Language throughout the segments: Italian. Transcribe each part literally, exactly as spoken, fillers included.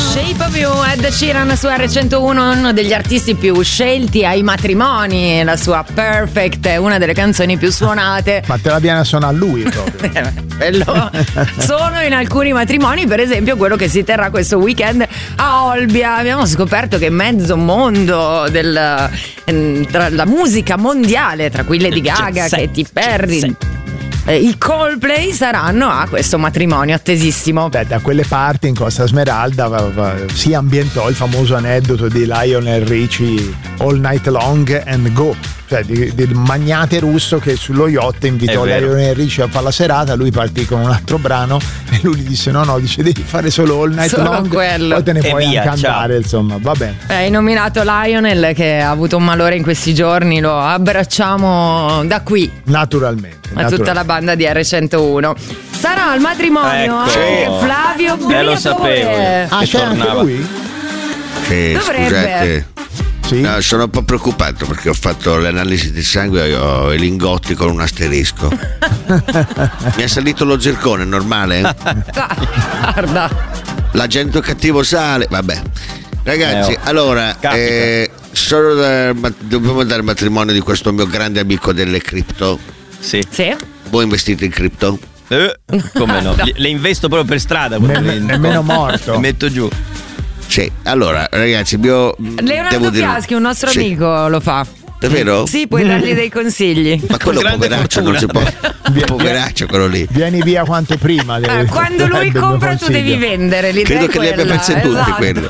Shape of You, Ed Sheeran su erre centouno, uno degli artisti più scelti ai matrimoni. La sua Perfect è una delle canzoni più suonate. Ma te la viene a suonare lui proprio. Quello sono in alcuni matrimoni, per esempio quello che si terrà questo weekend a Olbia. Abbiamo scoperto che mezzo mondo del, tra la musica mondiale, tra cui Lady Gaga, Katy Perry, i Coldplay saranno a questo matrimonio attesissimo. Beh, da quelle parti in Costa Smeralda va, va, si ambientò il famoso aneddoto di Lionel Richie All Night Long and Go, cioè di, del magnate russo che sullo yacht invitò Lionel Richie a fare la serata. Lui partì con un altro brano e lui gli disse no no, dice devi fare solo All Night solo Long, quello. poi te ne E puoi via, anche andare, insomma, va bene. Hai nominato Lionel che ha avuto un malore in questi giorni, lo abbracciamo da qui naturalmente a tutta la banda di erre centouno. Sarà al matrimonio Ecco. anche Flavio Briatore. Eh, lo sapevo. Ah, c'è anche lui? Sì, Dovrebbe. scusate. Sì? No, sono un po' preoccupato perché ho fatto l'analisi del sangue e ho i lingotti con un asterisco. Mi è salito lo zircone, normale? Guarda, L'agente cattivo sale, vabbè. Ragazzi, Eh, oh. allora, Capita. eh, sono da- ma- dobbiamo andare al matrimonio di questo mio grande amico delle cripto. Sì. sì. Voi investite in cripto? Eh, come no? Le investo proprio per strada. Ne- nemmeno morto. Le metto giù. Sì, allora, ragazzi, il mio, Leonardo devo dire- Fiaschi, un nostro Sì. amico, lo fa. Davvero? Sì, puoi dargli dei consigli. Ma quello grande poveraccio non si può. Poveraccio quello lì. Vieni via quanto prima. Eh, deve- quando lui il mio compra tu consiglio. devi vendere. L'idea Credo è che li abbia quella, perse tutti esatto. quello.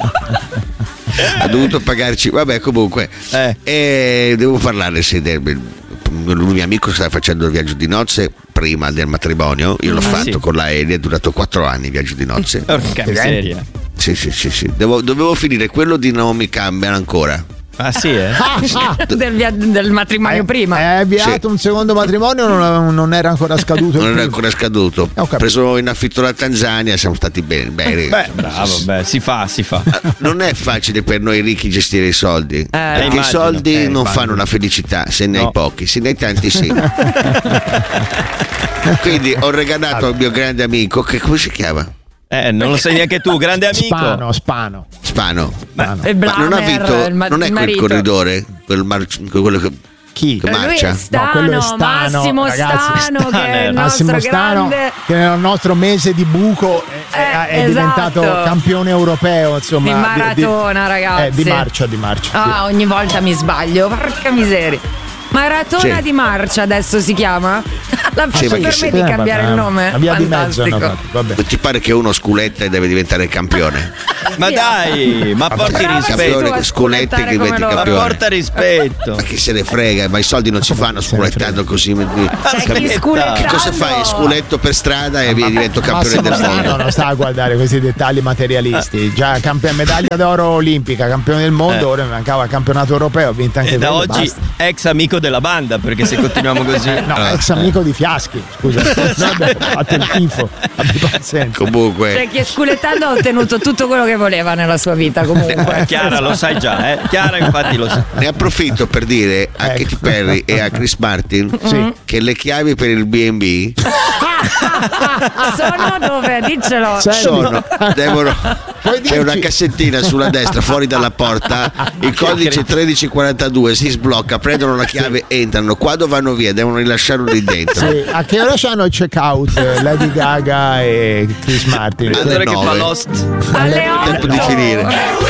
Ha dovuto pagarci. Vabbè, comunque. Eh. E devo parlare sì, del, il mio amico stava facendo il viaggio di nozze prima del matrimonio. Io l'ho Ah, fatto sì. con l'aereo, è durato quattro anni il viaggio di nozze. Porca miseria. Sì, sì, sì, sì. Devo- dovevo finire quello di Naomi Campbell ancora. Ah sì, eh? Ah, ah. del, via- del matrimonio Eh, prima. Hai avviato Sì. un secondo matrimonio, non, non era ancora scaduto il Non era primo. ancora scaduto. Ho Ho capito. preso in affitto la Tanzania, siamo stati bene. bene. Beh, bravo, beh, si fa, si fa. Non è facile per noi ricchi gestire i soldi, perché immagino. i soldi Eh, non immagino. fanno la felicità, se ne hai No. pochi, se ne hai tanti sì. Quindi ho regalato al mio grande amico, che come si chiama? Eh, non lo sai neanche tu, grande amico. Spano, Spano. Spano. Spano. E Ma non ha Blamer, vinto, il ma- non è il quel marito. corridore, quel mar- quello che, Chi? che Lui è marcia. Stano, quello è Stano, Massimo ragazzi. Stano, che è il Massimo nostro Stano, grande. che nel nostro mese di buco è, è- Eh, è diventato esatto. campione europeo, insomma, Di maratona, di, ragazzi. eh, di marcia, di marcia. Ah, ogni volta mi sbaglio, porca miseria. Maratona Sì. di marcia adesso si chiama? La Sì, faccio ma per che me sì. di cambiare il nome? La via di mezzo Fantastico. hanno fatto, vabbè. Ti pare che uno sculetta e deve diventare campione? Ma dai, ma porti Prova rispetto. tu Campione a che sculetti che sculettare come diventi loro. Ma campione. porta rispetto. Ma chi se ne frega, ma i soldi non si fanno se ne sculettando così. C'è chi Aspetta. sculettando. Che cosa fai? Sculetto per strada e divento campione Massimo del Stano mondo. non sta a guardare questi dettagli materialisti. Già campione, medaglia d'oro olimpica, campione del mondo, Eh. ora mi mancava campionato europeo, ha vinto anche E da quello, oggi basta. ex amico della banda, perché se continuiamo così. No, ex amico di Fiaschi, scusa. Noi abbiamo fatto il tifo. Abbi pazienza. Comunque, Cioè, chi è sculettando ha ottenuto tutto quello che voleva nella sua vita, comunque. Chiara lo sai già, eh? Chiara infatti lo sa. ne approfitto per dire a Ecco. Katy Perry e a Chris Martin Sì. che le chiavi per il B and B Sono dove? Diccelo. Senti, sono, devono, puoi c'è una dirci- cassettina sulla destra fuori dalla porta, il codice tredici quarantadue, si sblocca, prendono la chiave, entrano, quando vanno via devono rilasciarlo lì dentro. Sì, a che ora c'hanno il check out Lady Gaga e Chris Martin? Alle Allora che fa nove. Lost. Alle Tempo di otto. finire.